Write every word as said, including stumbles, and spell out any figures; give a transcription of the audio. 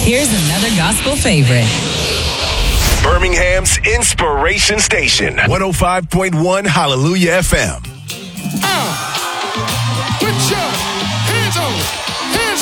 Here's another gospel favorite. Birmingham's Inspiration Station, one oh five point one Hallelujah F M. Oh.